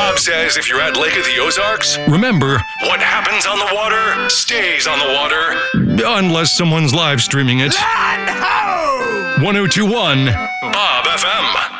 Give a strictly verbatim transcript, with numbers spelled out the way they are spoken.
Bob says if you're at Lake of the Ozarks, remember, what happens on the water stays on the water. Unless someone's live streaming it. Land ho! one oh two point one Bob F M.